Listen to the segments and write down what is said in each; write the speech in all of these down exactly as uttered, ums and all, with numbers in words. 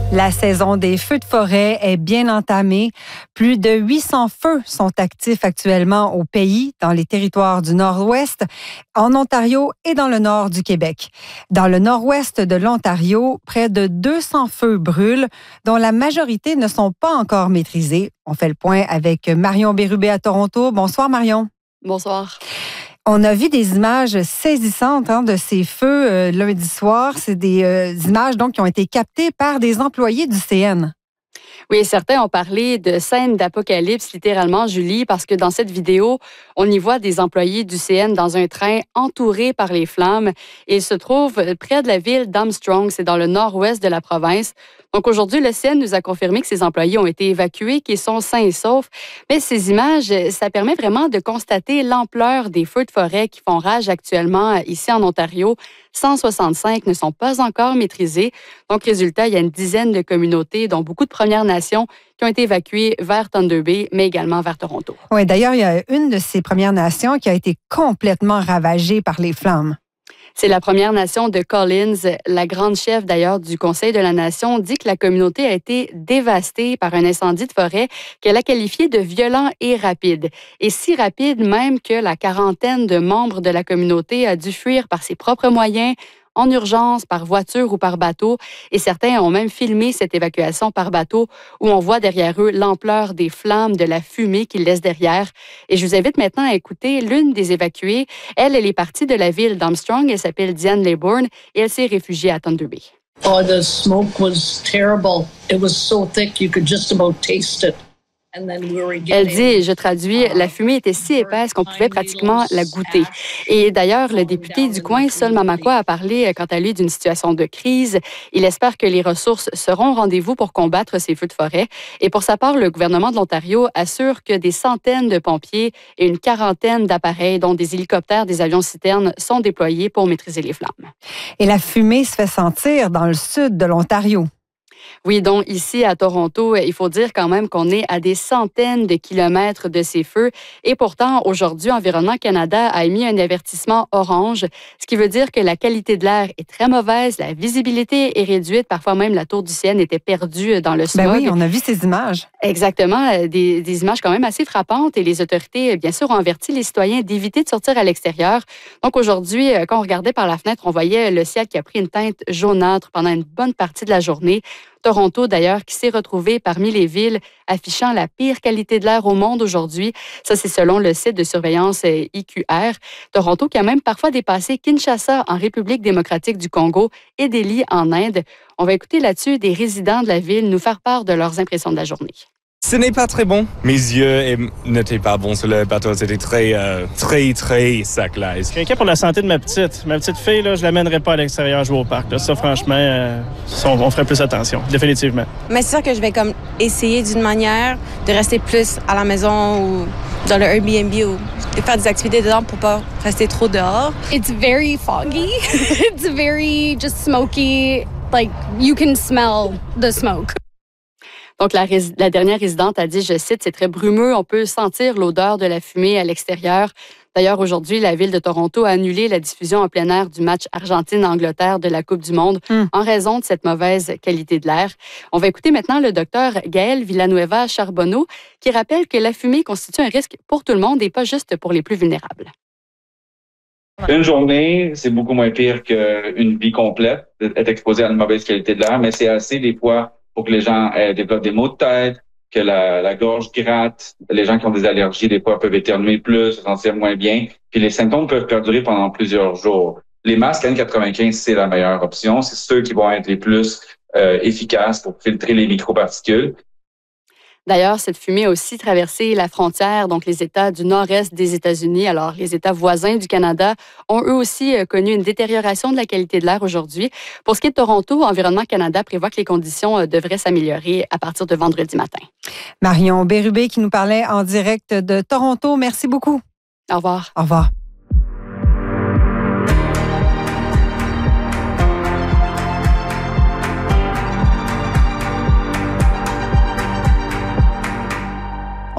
La saison des feux de forêt est bien entamée. Plus de huit cents feux sont actifs actuellement au pays, dans les territoires du Nord-Ouest, en Ontario et dans le nord du Québec. Dans le nord-ouest de l'Ontario, près de deux cents feux brûlent, dont la majorité ne sont pas encore maîtrisés. On fait le point avec Marion Bérubé à Toronto. Bonsoir Marion. Bonsoir. On a vu des images saisissantes hein, de ces feux euh, lundi soir. C'est des euh, images donc qui ont été captées par des employés du C N. Oui, certains ont parlé de scène d'apocalypse, littéralement, Julie, parce que dans cette vidéo, on y voit des employés du C N dans un train entourés par les flammes. Et ils se trouvent près de la ville d'Armstrong, c'est dans le nord-ouest de la province. Donc aujourd'hui, le C N nous a confirmé que ces employés ont été évacués, qu'ils sont sains et saufs. Mais ces images, ça permet vraiment de constater l'ampleur des feux de forêt qui font rage actuellement ici en Ontario. cent soixante-cinq ne sont pas encore maîtrisés. Donc, résultat, il y a une dizaine de communautés, dont beaucoup de Premières Nations, qui ont été évacuées vers Thunder Bay, mais également vers Toronto. Oui, d'ailleurs, il y a une de ces Premières Nations qui a été complètement ravagée par les flammes. C'est la Première Nation de Collins. La grande chef, d'ailleurs, du Conseil de la Nation dit que la communauté a été dévastée par un incendie de forêt qu'elle a qualifié de violent et rapide. Et si rapide même que la quarantaine de membres de la communauté a dû fuir par ses propres moyens, en urgence, par voiture ou par bateau. Et certains ont même filmé cette évacuation par bateau où on voit derrière eux l'ampleur des flammes, de la fumée qu'ils laissent derrière. Et je vous invite maintenant à écouter l'une des évacuées. Elle, elle est partie de la ville d'Armstrong. Elle s'appelle Diane Laybourne et elle s'est réfugiée à Thunder Bay. Oh, the smoke was terrible. It was so thick you could just about taste it. Elle dit, et je traduis, la fumée était si épaisse qu'on pouvait pratiquement la goûter. Et d'ailleurs, le député du coin, Sol Mamakwa, a parlé quant à lui d'une situation de crise. Il espère que les ressources seront au rendez-vous pour combattre ces feux de forêt. Et pour sa part, le gouvernement de l'Ontario assure que des centaines de pompiers et une quarantaine d'appareils, dont des hélicoptères, des avions-citernes, sont déployés pour maîtriser les flammes. Et la fumée se fait sentir dans le sud de l'Ontario. Oui, donc ici à Toronto, il faut dire quand même qu'on est à des centaines de kilomètres de ces feux. Et pourtant, aujourd'hui, Environnement Canada a émis un avertissement orange, ce qui veut dire que la qualité de l'air est très mauvaise, la visibilité est réduite, parfois même la tour du C N était perdue dans le smog. Ben oui, on a vu ces images. Exactement, des, des images quand même assez frappantes et les autorités, bien sûr, ont averti les citoyens d'éviter de sortir à l'extérieur. Donc aujourd'hui, quand on regardait par la fenêtre, on voyait le ciel qui a pris une teinte jaunâtre pendant une bonne partie de la journée. Toronto, d'ailleurs, qui s'est retrouvé parmi les villes affichant la pire qualité de l'air au monde aujourd'hui. Ça, c'est selon le site de surveillance I Q R. Toronto qui a même parfois dépassé Kinshasa en République démocratique du Congo et Delhi en Inde. On va écouter là-dessus des résidents de la ville nous faire part de leurs impressions de la journée. Ce n'est pas très bon. Mes yeux n'étaient pas bons sur le bateau. C'était très, euh, très, très sec, là. Je suis inquiet pour la santé de ma petite. Ma petite fille, là, je ne l'amènerai pas à l'extérieur jouer au parc. Là. Ça, franchement, euh, on, on ferait plus attention, définitivement. Mais c'est sûr que je vais comme essayer d'une manière de rester plus à la maison ou dans le Airbnb ou de faire des activités dedans pour pas rester trop dehors. It's very foggy. It's very just smoky. Like, you can smell the smoke. Donc, la, rés- la dernière résidente a dit, je cite, « C'est très brumeux, on peut sentir l'odeur de la fumée à l'extérieur. » D'ailleurs, aujourd'hui, la ville de Toronto a annulé la diffusion en plein air du match Argentine-Angleterre de la Coupe du monde mm. en raison de cette mauvaise qualité de l'air. On va écouter maintenant le docteur Gaël Villanueva Charbonneau qui rappelle que la fumée constitue un risque pour tout le monde et pas juste pour les plus vulnérables. Une journée, c'est beaucoup moins pire qu'une vie complète d'être exposé à une mauvaise qualité de l'air, mais c'est assez des fois pour que les gens euh, développent des maux de tête, que la, la gorge gratte. Les gens qui ont des allergies, des fois, peuvent éternuer plus, se sentir moins bien. Puis les symptômes peuvent perdurer pendant plusieurs jours. Les masques N quatre-vingt-quinze, c'est la meilleure option. C'est ceux qui vont être les plus euh, efficaces pour filtrer les microparticules. D'ailleurs, cette fumée a aussi traversé la frontière, donc les États du nord-est des États-Unis. Alors, les États voisins du Canada ont eux aussi connu une détérioration de la qualité de l'air aujourd'hui. Pour ce qui est de Toronto, Environnement Canada prévoit que les conditions devraient s'améliorer à partir de vendredi matin. Marion Bérubé qui nous parlait en direct de Toronto. Merci beaucoup. Au revoir. Au revoir. On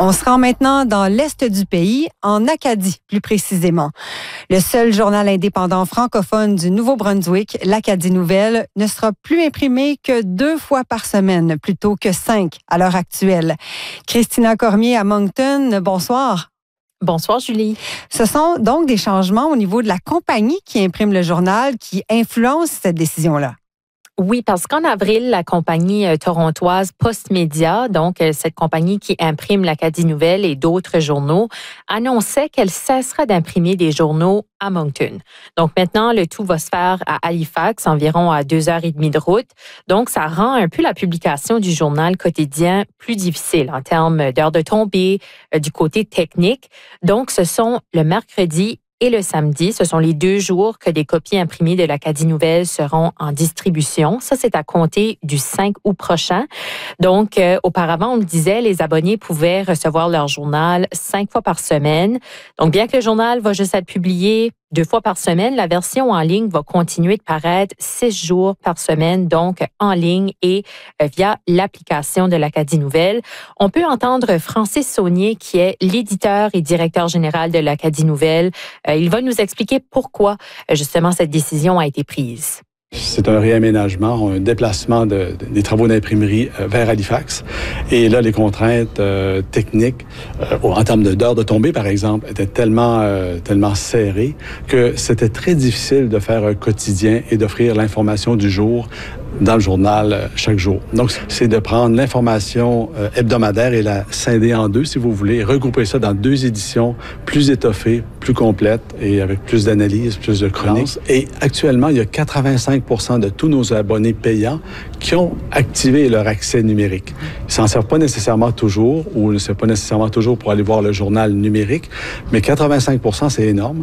On se rend maintenant dans l'est du pays, en Acadie plus précisément. Le seul journal indépendant francophone du Nouveau-Brunswick, l'Acadie Nouvelle, ne sera plus imprimé que deux fois par semaine plutôt que cinq à l'heure actuelle. Christina Cormier à Moncton, bonsoir. Bonsoir, Julie. Ce sont donc des changements au niveau de la compagnie qui imprime le journal qui influencent cette décision-là. Oui, parce qu'en avril, la compagnie euh, torontoise Postmédia, donc euh, cette compagnie qui imprime l'Acadie Nouvelle et d'autres journaux, annonçait qu'elle cessera d'imprimer des journaux à Moncton. Donc maintenant, le tout va se faire à Halifax, environ à deux heures et demie de route. Donc ça rend un peu la publication du journal quotidien plus difficile en termes d'heures de tombée, euh, du côté technique. Donc ce sont le mercredi et le samedi. Ce sont les deux jours que des copies imprimées de l'Acadie Nouvelle seront en distribution. Ça, c'est à compter du cinq août prochain. Donc, euh, auparavant, on le disait, les abonnés pouvaient recevoir leur journal cinq fois par semaine. Donc, bien que le journal va juste être publié deux fois par semaine, la version en ligne va continuer de paraître six jours par semaine, donc en ligne et euh, via l'application de l'Acadie Nouvelle. On peut entendre Francis Saunier, qui est l'éditeur et directeur général de l'Acadie Nouvelle. Euh, il va nous expliquer pourquoi, justement, cette décision a été prise. C'est un réaménagement, un déplacement de, de, des travaux d'imprimerie euh, vers Halifax. Et là, les contraintes euh, techniques, euh, en termes d'heures de tombée, par exemple, étaient tellement, euh, tellement serrées que c'était très difficile de faire un quotidien et d'offrir l'information du jour dans le journal euh, chaque jour. Donc, c'est de prendre l'information euh, hebdomadaire et la scinder en deux, si vous voulez, regrouper ça dans deux éditions plus étoffées, plus complètes et avec plus d'analyse, plus de chroniques. Et actuellement, il y a quatre-vingt-cinq pour cent de tous nos abonnés payants qui ont activé leur accès numérique. Ils s'en servent pas nécessairement toujours ou ne servent pas nécessairement toujours pour aller voir le journal numérique, mais quatre-vingt-cinq pour cent, c'est énorme.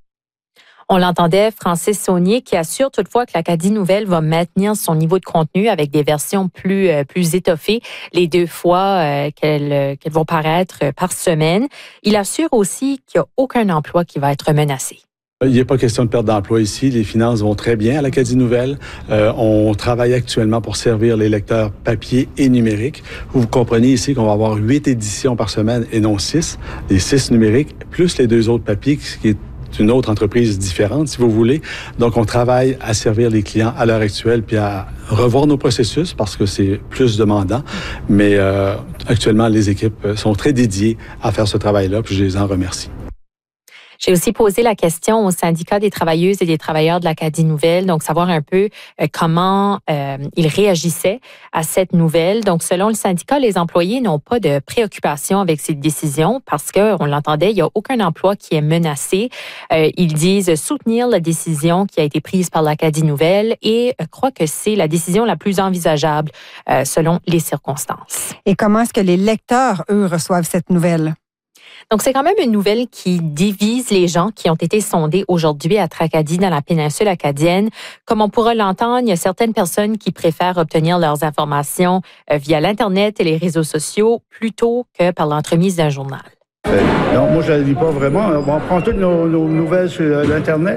On l'entendait, Francis Saunier, qui assure toutefois que l'Acadie Nouvelle va maintenir son niveau de contenu avec des versions plus, euh, plus étoffées les deux fois euh, qu'elles, qu'elles vont paraître par semaine. Il assure aussi qu'il n'y a aucun emploi qui va être menacé. Il n'y a pas question de perte d'emploi ici. Les finances vont très bien à l'Acadie Nouvelle. Euh, on travaille actuellement pour servir les lecteurs papier et numérique. Vous comprenez ici qu'on va avoir huit éditions par semaine et non six. Les six numériques, plus les deux autres papiers, qui est une autre entreprise différente, si vous voulez. Donc, on travaille à servir les clients à l'heure actuelle puis à revoir nos processus parce que c'est plus demandant. Mais euh, actuellement, les équipes sont très dédiées à faire ce travail-là puis je les en remercie. J'ai aussi posé la question au syndicat des travailleuses et des travailleurs de l'Acadie Nouvelle, donc savoir un peu euh, comment euh, ils réagissaient à cette nouvelle. Donc, selon le syndicat, les employés n'ont pas de préoccupation avec cette décision parce que, on l'entendait, il n'y a aucun emploi qui est menacé. Euh, ils disent soutenir la décision qui a été prise par l'Acadie Nouvelle et euh, croient que c'est la décision la plus envisageable euh, selon les circonstances. Et comment est-ce que les lecteurs, eux, reçoivent cette nouvelle? Donc, c'est quand même une nouvelle qui divise les gens qui ont été sondés aujourd'hui à Tracadie, dans la péninsule acadienne. Comme on pourra l'entendre, il y a certaines personnes qui préfèrent obtenir leurs informations via l'Internet et les réseaux sociaux plutôt que par l'entremise d'un journal. Non, moi, je ne la lis pas vraiment. On prend toutes nos, nos nouvelles sur l'Internet.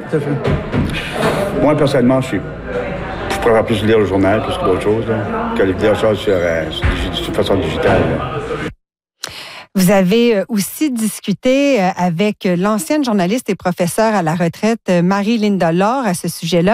Moi, personnellement, je, je préfère plus lire le journal plus que d'autres choses, là, que lire ça sur, euh, sur, sur façon digitale. Là. Vous avez aussi discuté avec l'ancienne journaliste et professeure à la retraite Marie-Linda Laure à ce sujet-là.